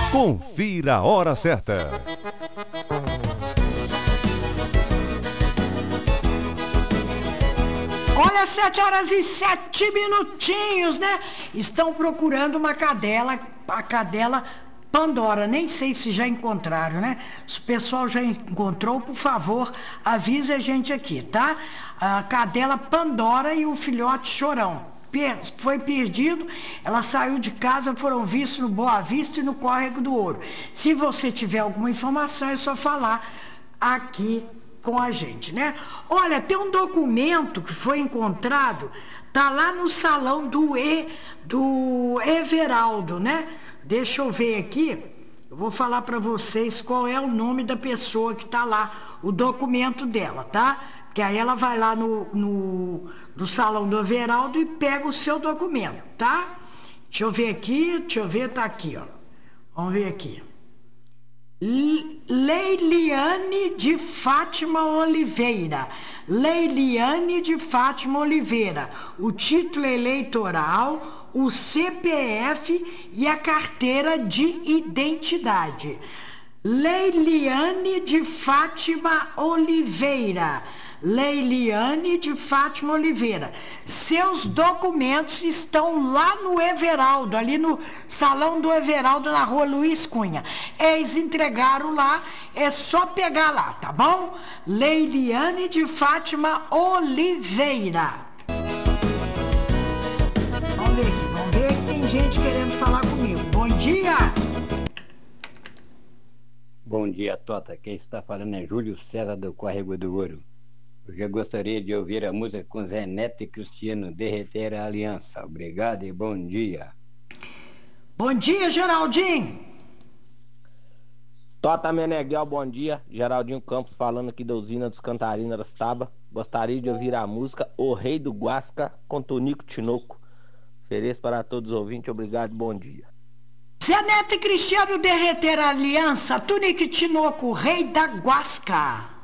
Confira a hora certa. Olha, 7h07, né? Estão procurando uma cadela, a cadela Pandora. Nem sei se já encontraram, né? Se o pessoal já encontrou, por favor, avise a gente aqui, tá? A cadela Pandora e o filhote Chorão. Foi perdido, ela saiu de casa, foram vistos no Boa Vista e no Córrego do Ouro. Se você tiver alguma informação, é só falar aqui com a gente, né? Olha, tem um documento que foi encontrado, tá lá no salão do Everaldo, né? Deixa eu ver aqui, eu vou falar para vocês qual é o nome da pessoa que tá lá, o documento dela, tá? Que aí ela vai lá no salão do Everaldo e pega o seu documento, tá? Deixa eu ver aqui, tá aqui, ó. Vamos ver aqui. Leiliane de Fátima Oliveira. Leiliane de Fátima Oliveira. O título eleitoral, o CPF e a carteira de identidade. Leiliane de Fátima Oliveira. Leiliane de Fátima Oliveira. Seus documentos estão lá no Everaldo, ali no salão do Everaldo, na rua Luiz Cunha. Eles entregaram lá, é só pegar lá, tá bom? Leiliane de Fátima Oliveira. Vamos ver que tem gente querendo falar comigo. Bom dia! Bom dia, Tota. Quem está falando é Júlio César do Córrego do Ouro. Eu já gostaria de ouvir a música com Zé Neto e Cristiano, Derreter a Aliança. Obrigado e bom dia. Bom dia, Geraldinho. Tota Meneghel, bom dia. Geraldinho Campos falando aqui da usina dos Cantarina das Tabas. Gostaria de ouvir a música O Rei do Guasca com Tonico Tinoco. Feliz para todos os ouvintes. Obrigado e bom dia. Zé Neto e Cristiano, Derreter a Aliança. Tonico Tinoco, Rei da Guasca.